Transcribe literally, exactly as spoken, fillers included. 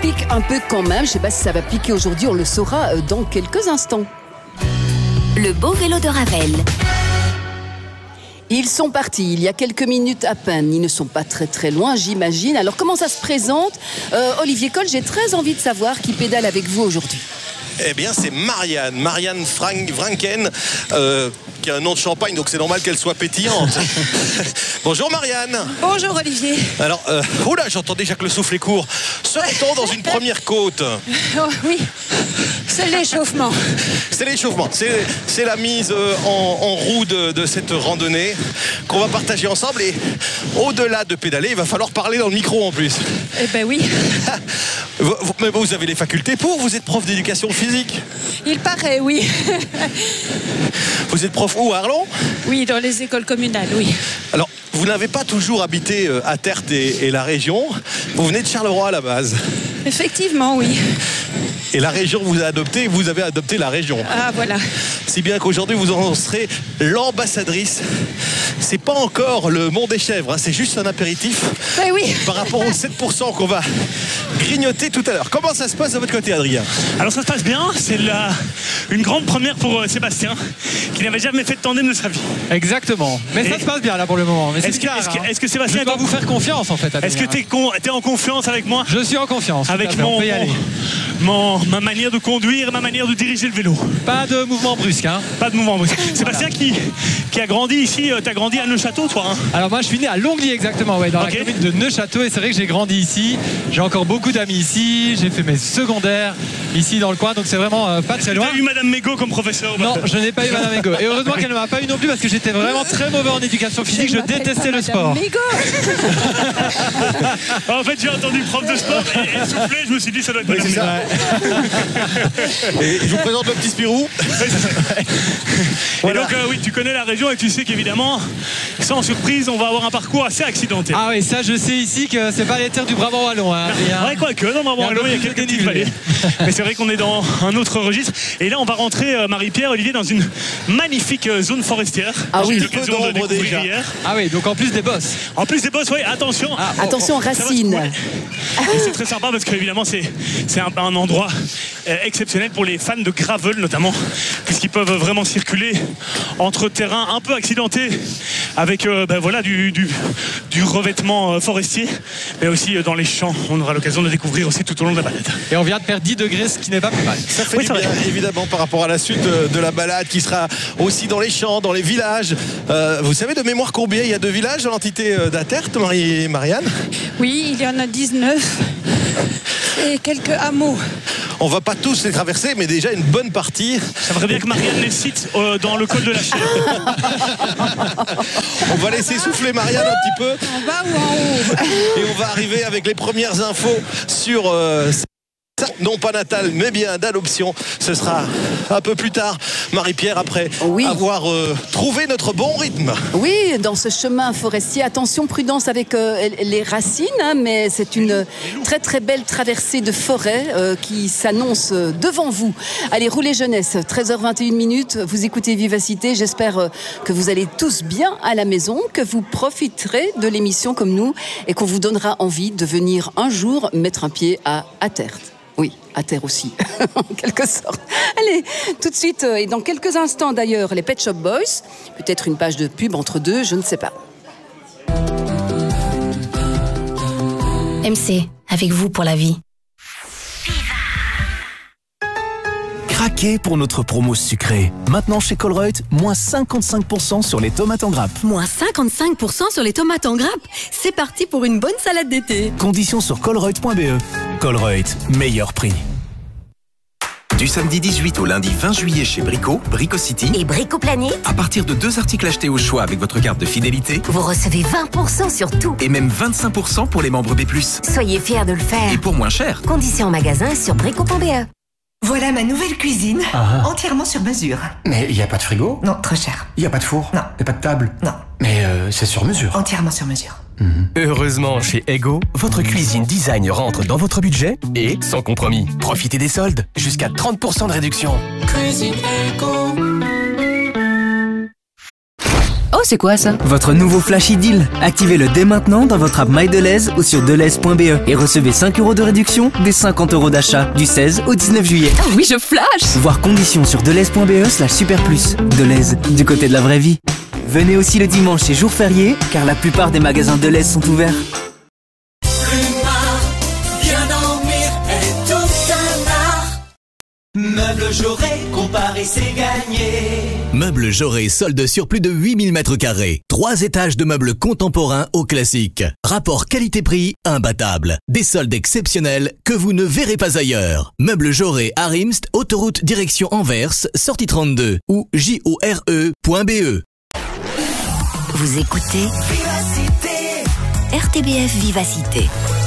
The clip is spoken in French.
pique un peu quand même. Je ne sais pas si ça va piquer aujourd'hui, on le saura dans quelques instants. Le beau vélo de Ravel. Ils sont partis il y a quelques minutes à peine. Ils ne sont pas très très loin, j'imagine. Alors comment ça se présente euh, Olivier Coll, j'ai très envie de savoir qui pédale avec vous aujourd'hui. Eh bien, c'est Marianne, Marianne Frank, Franken, euh, qui a un nom de champagne, donc c'est normal qu'elle soit pétillante. Bonjour Marianne. Bonjour Olivier. Alors, euh, oh là, j'entends déjà que le souffle est court. Serait-on dans une première côte? Oh, oui, c'est l'échauffement. C'est l'échauffement, c'est, c'est la mise en, en roue de, de cette randonnée qu'on va partager ensemble. Et au-delà de pédaler, il va falloir parler dans le micro en plus. Eh ben oui. vous, vous, mais vous avez les facultés pour, vous êtes prof d'éducation physique. Il paraît, oui. Vous êtes prof où, à Arlon? Oui, dans les écoles communales, oui. Alors, vous n'avez pas toujours habité à Terthes et, et la région. Vous venez de Charleroi à la base. Effectivement, oui. Et la région vous a adopté, vous avez adopté la région. Ah, voilà. Si bien qu'aujourd'hui, vous en serez l'ambassadrice. C'est pas encore le Mont des Chèvres, hein, c'est juste un apéritif. Ben oui. Par rapport aux sept pour cent qu'on va grignoter tout à l'heure. Comment ça se passe de votre côté, Adrien? Alors ça se passe bien, c'est la... une grande première pour euh, Sébastien, qui n'avait jamais fait de tandem de sa vie. Exactement, mais Et ça se passe bien là pour le moment. Mais c'est est-ce, que, clair, est-ce, que, hein. est-ce que Sébastien... Je dois vous faire confiance en fait, Adrien. Est-ce que t'es, con... t'es en confiance avec moi? Je suis en confiance. Avec mon, mon, mon, ma manière de conduire, ma manière de diriger le vélo. Pas de mouvement brusque, hein. Pas de mouvement brusque. Sébastien qui, qui a grandi ici, euh, t'as grandi à Neuchâteau, toi, hein? Alors moi je suis né à Longwy exactement, ouais, dans okay. la commune de Neuchâteau, et c'est vrai que j'ai grandi ici. J'ai encore beaucoup d'amis ici, j'ai fait mes secondaires ici dans le coin, donc c'est vraiment euh, pas très loin. T'as eu Madame Mégo comme professeur? Non, je n'ai pas eu Madame Mégo. Et heureusement qu'elle ne m'a pas eu non plus, parce que j'étais vraiment très mauvais en éducation physique, je détestais le sport. En fait, j'ai entendu prof de sport et, et souffler, je me suis dit ça doit être Madame Mégo. Et je vous présente le petit Spirou. Voilà. Et donc euh, oui, tu connais la région et tu sais qu'évidemment, sans surprise, on va avoir un parcours assez accidenté. Ah oui, ça je sais ici que c'est pas les terres du Brabant wallon, hein. Ouais, quoi que, dans le Brabant wallon, il y a quelques petites vallées. Mais c'est vrai qu'on est dans un autre registre. Et là, on va rentrer, euh, Marie-Pierre, Olivier, dans une magnifique euh, zone forestière. Ah oui, j'ai eu l'occasion de découvrir déjà. hier. Ah oui, donc en plus des bosses. En plus des bosses, oui, attention. Ah, oh, attention, oh, racines. Ouais. Et c'est très sympa parce qu'évidemment, c'est, c'est un, un endroit euh, exceptionnel pour les fans de gravel notamment, puisqu'ils peuvent vraiment circuler entre terrains un peu accidentés avec euh, ben voilà, du, du, du revêtement euh, forestier, mais aussi euh, dans les champs. On aura l'occasion de découvrir aussi tout au long de la balade. Et on vient de perdre dix degrés, ce qui n'est pas plus mal. Ça fait oui, du bien, évidemment, par rapport à la suite de la balade qui sera aussi dans les champs, dans les villages. Euh, vous savez de mémoire combien il y a de villages dans l'entité d'Aterthes, Marie Marianne? Oui, il y en a dix-neuf et quelques hameaux. On va pas tous les traverser, mais déjà une bonne partie. J'aimerais bien que Marianne les cite euh, dans le col de la Chèvre. On va laisser souffler Marianne un petit peu. En bas ou en haut? Et on va arriver avec les premières infos sur... Euh, non pas natal, mais bien d'adoption. Ce sera un peu plus tard, Marie-Pierre, après oui. avoir euh, trouvé notre bon rythme. Oui, dans ce chemin forestier, attention, prudence avec euh, les racines, hein, mais c'est une très très belle traversée de forêt euh, qui s'annonce devant vous. Allez, roulez jeunesse, treize heures vingt et une minutes, vous écoutez Vivacité. J'espère euh, que vous allez tous bien à la maison, que vous profiterez de l'émission comme nous et qu'on vous donnera envie de venir un jour mettre un pied à Aterthes. Oui, à terre aussi, en quelque sorte. Allez, tout de suite, et dans quelques instants d'ailleurs, les Pet Shop Boys. Peut-être une page de pub entre deux, je ne sais pas. M C, avec vous pour la vie. Craquez pour notre promo sucrée. Maintenant chez Colruyt, moins cinquante-cinq pour cent sur les tomates en grappe. Moins cinquante-cinq pour cent sur les tomates en grappe. C'est parti pour une bonne salade d'été. Conditions sur colruyt point b e. Colruyt, meilleur prix. Du samedi dix-huit au lundi vingt juillet chez Brico, Brico City. Et Brico Planète. À partir de deux articles achetés au choix avec votre carte de fidélité, vous recevez vingt pour cent sur tout. Et même vingt-cinq pour cent pour les membres B plus. Soyez fiers de le faire. Et pour moins cher. Conditions en magasin sur brico point b e. Voilà ma nouvelle cuisine, Ah. entièrement sur mesure. Mais il n'y a pas de frigo? Non, trop cher. Il n'y a pas de four? Non. Il n'y a pas de table? Non. Mais euh, c'est sur mesure. Entièrement sur mesure. Mmh. Heureusement, chez Ego, votre cuisine design rentre dans votre budget et sans compromis. Profitez des soldes, jusqu'à trente pour cent de réduction. Oh c'est quoi ça? Votre nouveau Flash Deal. Activez-le dès maintenant dans votre app MyDeleuze ou sur deleuze point be et recevez cinq euros de réduction des cinquante euros d'achat du seize au dix-neuf juillet. Oh oui, je flash! Voir conditions sur deleuze point be slash super plus. Deleuze, du côté de la vraie vie. Venez aussi le dimanche et jour férié, car la plupart des magasins Deleuze sont ouverts. Meubles Jaurès, comparer c'est gagné. Meubles Jaurès solde sur plus de huit mille mètres carrés. Trois étages de meubles contemporains au classique. Rapport qualité-prix imbattable. Des soldes exceptionnels que vous ne verrez pas ailleurs. Meubles Jaurès à Rimst, autoroute direction Anvers, sortie trente-deux ou j o r e point b e. Vous écoutez Vivacité. R T B F Vivacité.